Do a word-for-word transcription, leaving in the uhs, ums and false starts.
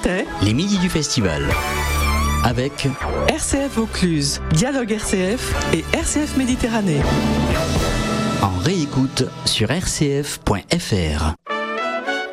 C'était les midis du festival. Avec R C F Vaucluse, Dialogue R C F et R C F Méditerranée. en réécoute sur r c f point f r.